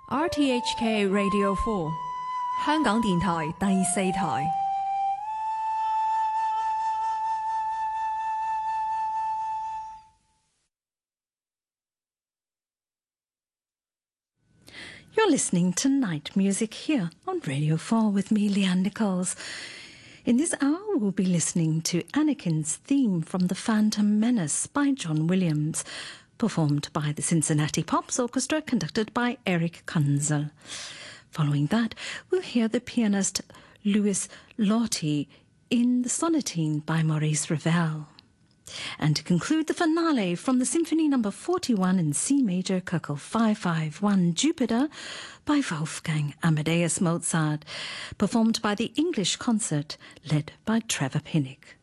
RTHK Radio 4香港電台第四台。 You're listening to Night Music here on Radio 4 with me, Leanne Nichols. In this hour, we'll be listening to Anakin's theme from The Phantom Menace by John Williams, performed by the Cincinnati Pops Orchestra, conducted by Eric Kunzel. Following that, we'll hear the pianist Louis Lottie in the Sonatine by Maurice Ravel. And to conclude, the finale from the Symphony No. 41 in C Major, Köchel 551 Jupiter by Wolfgang Amadeus Mozart, performed by the English Concert led by Trevor Pinnock.